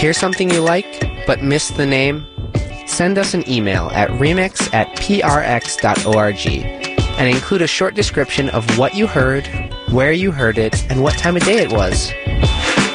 Hear something you like, but missed the name? Send us an email at remix@prx.org and include a short description of what you heard, where you heard it, and what time of day it was.